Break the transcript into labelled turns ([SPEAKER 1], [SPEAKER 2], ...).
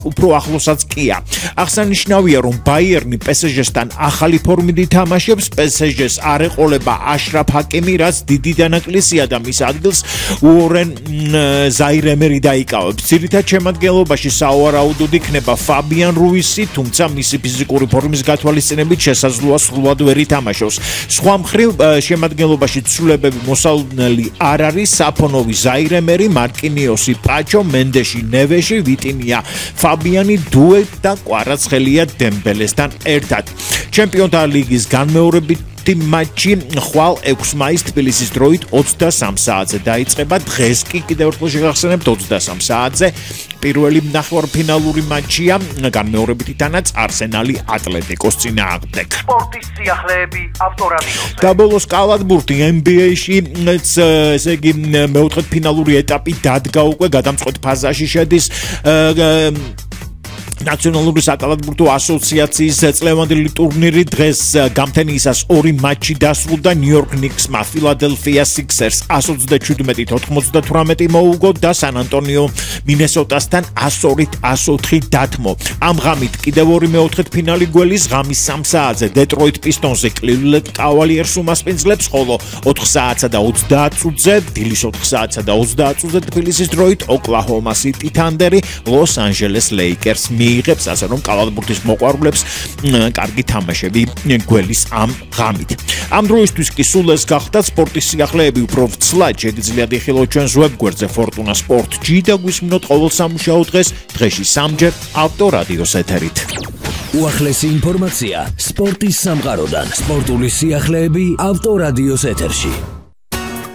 [SPEAKER 1] უფრო ახლოსაც კია. აღსანიშნავია, რომ ბაიერნი PSG-სთან ახალი ფორმით ითამაშებს, PSG-ს არ ეყოლება აშრაფ ჰაკიმი, რაც დიდი დანაკლისია და მის ადგილს უორენ ზაირემერი დაიკავებს. ძირითად შემადგენლობაში სავარაუდოდ იქნება ფაბიან რუისი, თუმცა მისი ფიზიკური ფორმის გათვალისწინებით შესაძლოა სრულად ვერ ითამაშოს. სხვა მხრივ შემადგენლობაში ცვლილებები მოსალოდნელი არ არის. საფონოვი ზაირემერი, მარკინიოსი, პაჩო, მენდეში, ნევეში, ვიტინია, ფაბიანი, დუეტ და კვარაცხელია დემბელესთან ერთად. ჩემპიონთა ლიგის განმეორებითი მატჩი ხვალ 6 მაისს თბილისის დროით 23 საათზე დაიწყება. დღეს კი კიდევ ერთხელ შეგახსენებთ 23 საათზე პირველი ნახევარფინალური მატჩია განმეორებითი თანაც არსენალი ატლეტიკოს წინააღმდეგ.
[SPEAKER 2] სპორტის სიახლეები ავტორადიოზე.
[SPEAKER 1] და ბოლოს კალათბურთი NBA-ში ესე იგი მეოთხედფინალური ეტაპი დადგა უკვე გადამწყვეტ ფაზაში შედის ნაციონალური საკალათბურთო ასოციაციის წლევანდელი ტურნირი დღეს გამთენიისას 2 მატჩი დასრულდა. ნიუ-იორკ ნიქსმა ფილადელფია სიქსერს 124-98 მოუგო და სან ანტონიო მინესოტასთან 102-104 დათმო. ამ ღამით კიდევ 2 მეოთხედფინალი გველის. ღამის 3 საათზე დეტროიტ პისტონზე კლივლენდ კავალიერს უმასპინძლებს, ხოლო 4 საათსა და 30 წუთზე, დილის 4 საათსა და 30 წუთზე თბილისის დროით ოკლაჰომა სიტი თანდერი ლოს ანჯელეს ლეიკერსს იღებს, ასე რომ კალათბურთის მოყვარულებს კარგი თამაშები გველის ამ ღამით. ამ დროისთვის კი სულ ეს გახდა სპორტის სიახლეები უფრო ვცლად შეგიძლიათ იხილოთ ჩვენს ვებგვერდზე Fortuna Sport G და გვისმინოთ ყოველ სამუშაო დღეს დღეში 3-ჯერ ავტორადიოს ეთერით.
[SPEAKER 3] უახლესი ინფორმაცია სპორტის სამყაროდან. სპორტული სიახლეები ავტორადიოს ეთერში.